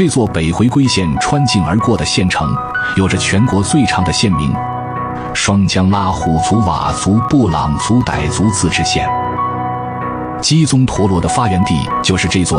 这座北回归线穿境而过的县城，有着全国最长的县名——双江拉祜族佤族布朗族傣族自治县。基宗陀罗的发源地就是这座